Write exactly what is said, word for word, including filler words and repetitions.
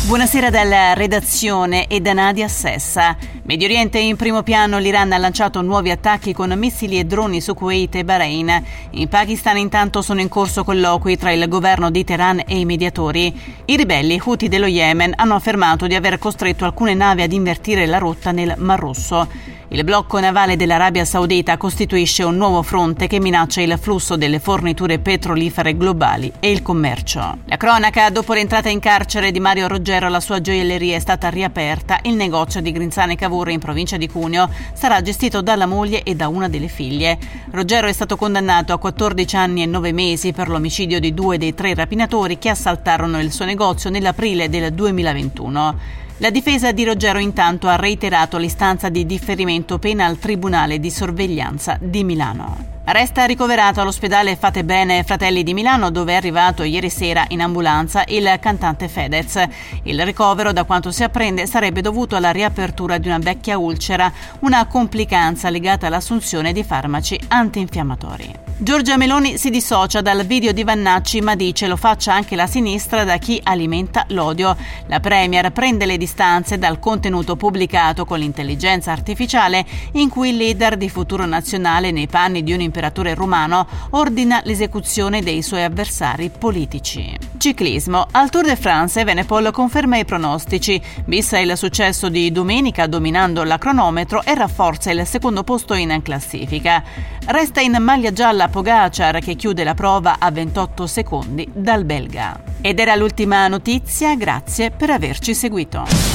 Buonasera dalla redazione e da Nadia Sessa. Medio Oriente in primo piano, l'Iran ha lanciato nuovi attacchi con missili e droni su Kuwait e Bahrain. In Pakistan intanto sono in corso colloqui tra il governo di Teheran e i mediatori. I ribelli Houthi dello Yemen hanno affermato di aver costretto alcune navi ad invertire la rotta nel Mar Rosso. Il blocco navale dell'Arabia Saudita costituisce un nuovo fronte che minaccia il flusso delle forniture petrolifere globali e il commercio. La cronaca: dopo l'entrata in carcere di Mario Roggero, la sua gioielleria è stata riaperta. Il negozio di Grinzane Cavour in provincia di Cuneo sarà gestito dalla moglie e da una delle figlie. Roggero è stato condannato a quattordici anni e nove mesi per l'omicidio di due dei tre rapinatori che assaltarono il suo negozio nell'aprile del duemilaventuno. La difesa di Roggero intanto ha reiterato l'istanza di differimento pena al Tribunale di Sorveglianza di Milano. Resta ricoverato all'ospedale Fate Bene Fratelli di Milano, dove è arrivato ieri sera in ambulanza il cantante Fedez. Il ricovero, da quanto si apprende, sarebbe dovuto alla riapertura di una vecchia ulcera, una complicanza legata all'assunzione di farmaci antinfiammatori. Giorgia Meloni si dissocia dal video di Vannacci, ma dice lo faccia anche la sinistra da chi alimenta l'odio. La premier prende le distanze dal contenuto pubblicato con l'intelligenza artificiale in cui il leader di Futuro Nazionale, nei panni di un imperatore romano, ordina l'esecuzione dei suoi avversari politici. Ciclismo. Al Tour de France Evenepoel conferma i pronostici, vista il successo di domenica dominando la cronometro e rafforza il secondo posto in classifica. Resta in maglia gialla Pogacar, che chiude la prova a ventotto secondi dal belga. Ed era l'ultima notizia, grazie per averci seguito.